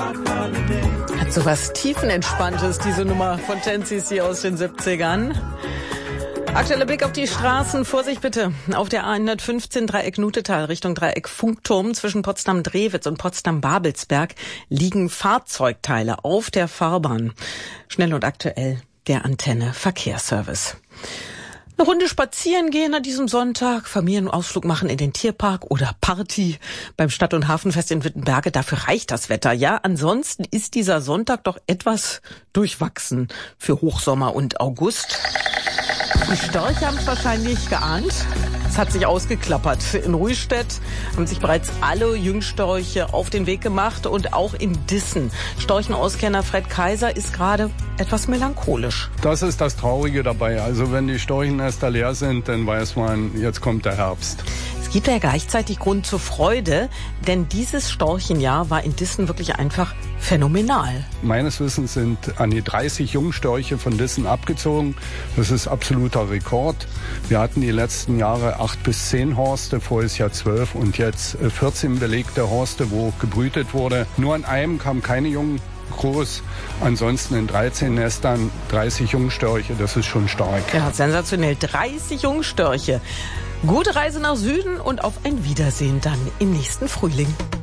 Hat so was Tiefenentspanntes, diese Nummer von 10cc aus den 70ern. Aktueller Blick auf die Straßen. Vorsicht bitte. Auf der A115 Dreieck Nutetal Richtung Dreieck Funkturm zwischen Potsdam-Drewitz und Potsdam-Babelsberg liegen Fahrzeugteile auf der Fahrbahn. Schnell und aktuell der Antenne Verkehrsservice. Eine Runde spazieren gehen an diesem Sonntag, Familienausflug machen in den Tierpark oder Party beim Stadt- und Hafenfest in Wittenberge. Dafür reicht das Wetter. Ja, ansonsten ist dieser Sonntag doch etwas durchwachsen für Hochsommer und August. Die Störche haben es wahrscheinlich geahnt. Es hat sich ausgeklappert. In Ruistedt haben sich bereits alle Jungstörche auf den Weg gemacht und auch in Dissen. Storchenauskenner Fred Kaiser ist gerade etwas melancholisch. Das ist das Traurige dabei. Also wenn die Storchennester leer sind, dann weiß man, jetzt kommt der Herbst. Es gibt ja gleichzeitig Grund zur Freude, denn dieses Storchenjahr war in Dissen wirklich einfach phänomenal. Meines Wissens sind an die 30 Jungstörche von Dissen abgezogen. Das ist absoluter Rekord. Wir hatten die letzten Jahre 8 bis 10 Horste, voriges Jahr 12 und jetzt 14 belegte Horste, wo gebrütet wurde. Nur an einem kamen keine Jungen groß. Ansonsten in 13 Nestern 30 Jungstörche, das ist schon stark. Ja, sensationell. 30 Jungstörche. Gute Reise nach Süden und auf ein Wiedersehen dann im nächsten Frühling.